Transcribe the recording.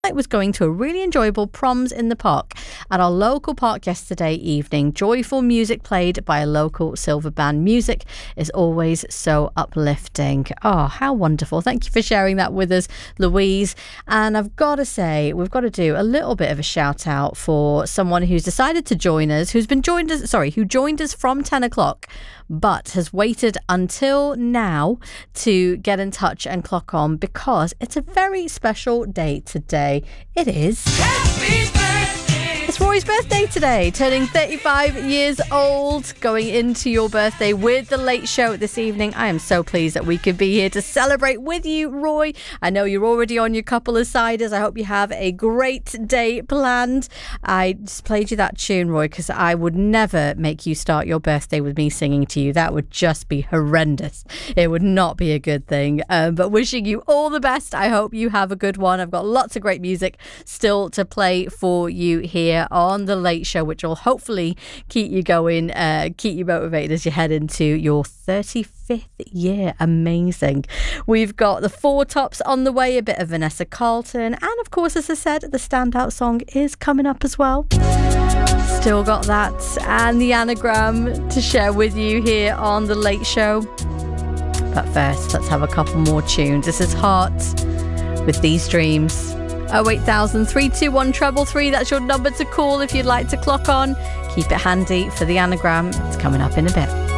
I was going to a really enjoyable proms in the park at our local park yesterday evening. Joyful music played by a local silver band. Music is always so uplifting. Oh, how wonderful. Thank you for sharing that with us, Louise. And I've got to say, we've got to do a little bit of a shout out for someone who's decided to join us, who joined us from 10 o'clock, but has waited until now to get in touch and clock on because it's a very special day today. It is. Happy birthday! It's Roy's birthday today, turning 35 years old, going into your birthday with the Late Show this evening. I am so pleased that we could be here to celebrate with you, Roy. I know you're already on your couple of ciders. I hope you have a great day planned. I just played you that tune, Roy, because I would never make you start your birthday with me singing to you. That would just be horrendous. It would not be a good thing. But wishing you all the best. I hope you have a good one. I've got lots of great music still to play for you here on The Late Show, which will hopefully keep you going, keep you motivated as you head into your 35th year. Amazing. We've got the Four Tops on the way, a bit of Vanessa Carlton, and of course, as I said, the standout song is coming up as well. Still got that and the anagram to share with you here on The Late Show. But first, let's have a couple more tunes. This is Heart with These Dreams. 08000 321 333. That's your number to call if you'd like to clock on. Keep it handy for the anagram. It's coming up in a bit.